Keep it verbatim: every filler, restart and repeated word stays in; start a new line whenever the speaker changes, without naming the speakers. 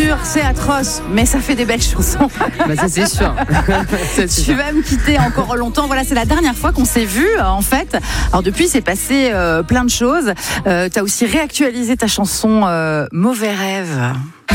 sûr, c'est atroce, mais ça fait des belles chansons.
Bah ça c'est sûr. Ça, c'est
Tu
sûr.
vas me quitter encore longtemps. Voilà, c'est la dernière fois qu'on s'est vu, en fait. Alors depuis, c'est passé euh, plein de choses. Euh, tu as aussi réactualisé ta chanson euh, Mauvais rêve.